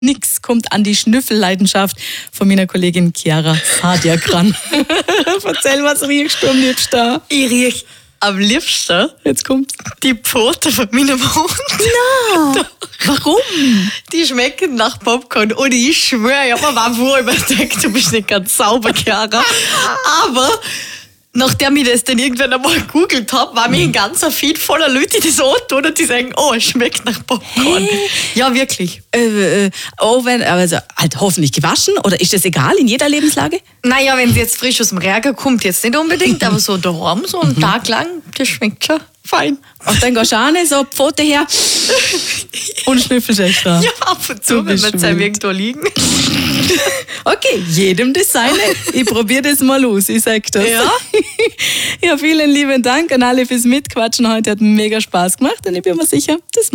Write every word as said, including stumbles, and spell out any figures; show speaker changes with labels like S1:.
S1: Nix kommt an die Schnüffelleidenschaft von meiner Kollegin Chiara Sadiak ran. Erzähl, was riechst du am liebsten da?
S2: Ich riech am liebsten
S1: Jetzt kommt's.
S2: die Pfote von meinem Hund.
S1: Na, warum?
S2: Die schmecken nach Popcorn. Und ich schwöre, ich habe mir mal wohl überlegt, du bist nicht ganz sauber, Chiara. Aber nachdem ich das dann irgendwann einmal gegoogelt habe, war mir ein ganzer Feed voller Leute, die das antun und die sagen, oh, es schmeckt nach Popcorn.
S1: Hey.
S2: Ja, wirklich.
S1: Äh, äh, oh, wenn, also halt hoffentlich gewaschen oder ist das egal in jeder Lebenslage?
S2: Naja, wenn sie jetzt frisch aus dem Regen kommt, jetzt nicht unbedingt, aber so daheim, so einen Tag lang, das schmeckt schon fein.
S1: Und dann gehst du auch nicht so die Pfote her und schnüffelst extra.
S2: Ja, ab und zu,
S1: Du
S2: wenn
S1: bist
S2: wir jetzt
S1: wild.
S2: irgendwo liegen.
S1: Okay, jedem das seine. Ich probiere das mal aus, ich sag das.
S2: Ja.
S1: Ja, vielen lieben Dank an alle fürs Mitquatschen heute. Hat mega Spaß gemacht und ich bin mir sicher, das